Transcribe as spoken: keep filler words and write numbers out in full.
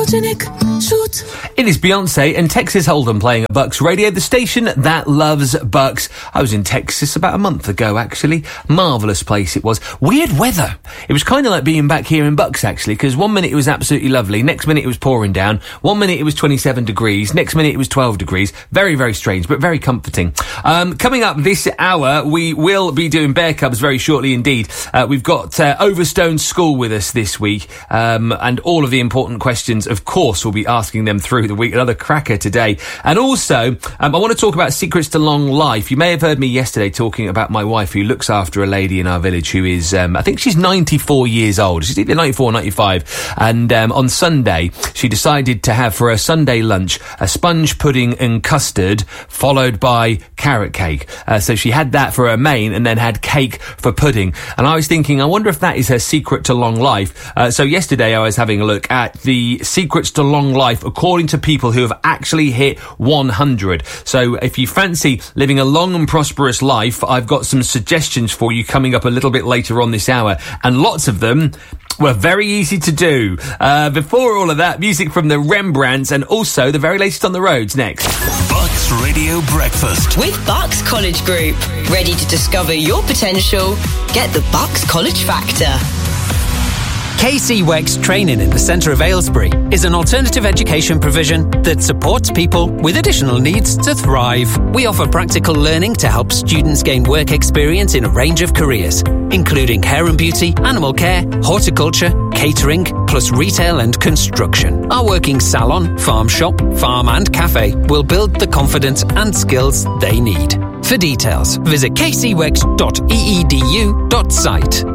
photogenic shoot. It is Beyonce and Texas Hold'em playing at Bucks Radio, the station that loves Bucks. I was in Texas about a month ago, actually. Marvellous place it was. Weird weather. It was kind of like being back here in Bucks, actually, because one minute it was absolutely lovely, next minute it was pouring down, one minute it was twenty-seven degrees, next minute it was twelve degrees. Very, very strange, but very comforting. Um, coming up this hour, we will be doing Bear Cubs very shortly indeed. Uh, we've got uh, Overstone School with us this week, um, and all of the important questions, of course, we'll be asking them through the week. Another cracker today. And also, um, I want to talk about secrets to long life. You may have heard me yesterday talking about my wife who looks after a lady in our village who is, um, I think she's ninety-four years old. She's either ninety-four or ninety-five. And um, on Sunday, she decided to have for her Sunday lunch a sponge pudding and custard, followed by carrot cake. Uh, so she had that for her main and then had cake for pudding. And I was thinking, I wonder if that is her secret to long life. Uh, so yesterday I was having a look at the secrets to long life according to people who have actually hit one hundred. So if you fancy living a long and prosperous life, I've got some suggestions for you coming up a little bit later on this hour. And lots of them were very easy to do. Uh, before all of that, music from the Rembrandts and also the very latest on the roads next. Bucks Radio Breakfast with Bucks College Group. Ready to discover your potential? Get the Bucks College Factor. K C W E X Training in the centre of Aylesbury is an alternative education provision that supports people with additional needs to thrive. We offer practical learning to help students gain work experience in a range of careers, including hair and beauty, animal care, horticulture, catering, plus retail and construction. Our working salon, farm shop, farm and cafe will build the confidence and skills they need. For details, visit k c w e x dot e e d u dot site.